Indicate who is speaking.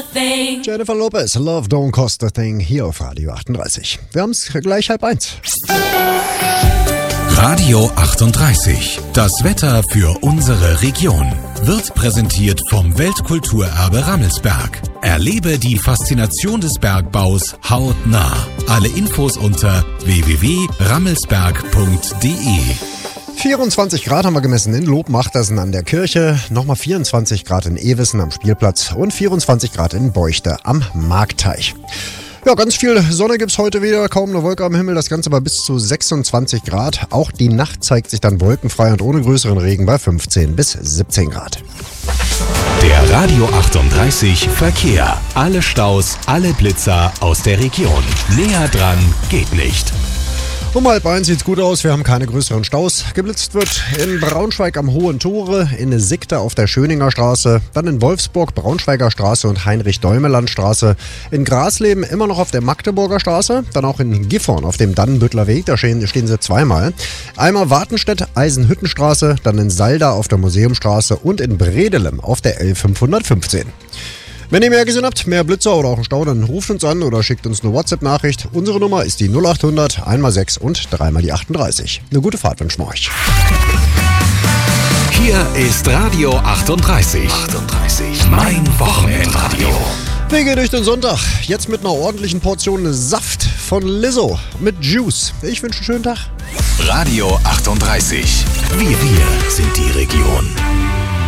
Speaker 1: thing.
Speaker 2: Jennifer Lopez, Love Don't Cost a Thing, hier auf Radio 38. Wir haben es gleich 12:30.
Speaker 3: Radio 38. Das Wetter für unsere Region wird präsentiert vom Weltkulturerbe Rammelsberg. Erlebe die Faszination des Bergbaus hautnah. Alle Infos unter www.rammelsberg.de.
Speaker 2: 24 Grad haben wir gemessen in Lobmachtersen an der Kirche, nochmal 24 Grad in Ewissen am Spielplatz und 24 Grad in Beuchte am Marktteich. Ja, ganz viel Sonne gibt's heute wieder, kaum eine Wolke am Himmel, das Ganze bei bis zu 26 Grad. Auch die Nacht zeigt sich dann wolkenfrei und ohne größeren Regen bei 15 bis 17 Grad.
Speaker 3: Der Radio 38 Verkehr. Alle Staus, alle Blitzer aus der Region. Näher dran geht nicht.
Speaker 2: Um 12:30 sieht's gut aus, wir haben keine größeren Staus. Geblitzt wird in Braunschweig am Hohen Tore, in Sickte auf der Schöninger Straße, dann in Wolfsburg Braunschweiger Straße und Heinrich-Däumeland-Straße, in Grasleben immer noch auf der Magdeburger Straße, dann auch in Gifhorn auf dem Dannenbüttler Weg, da stehen sie zweimal. Einmal Wartenstedt, Eisenhüttenstraße, dann in Salda auf der Museumstraße und in Bredelem auf der L515. Wenn ihr mehr gesehen habt, mehr Blitzer oder auch einen Stau, dann ruft uns an oder schickt uns eine WhatsApp-Nachricht. Unsere Nummer ist die 0800 1x6 und 3x38. Eine gute Fahrt wünschen wir euch.
Speaker 3: Hier ist Radio 38. 38. Mein Wochenendradio.
Speaker 2: Wir gehen durch den Sonntag. Jetzt mit einer ordentlichen Portion Saft von Lizzo mit Juice. Ich wünsche einen schönen Tag.
Speaker 3: Radio 38. Wir sind die Region.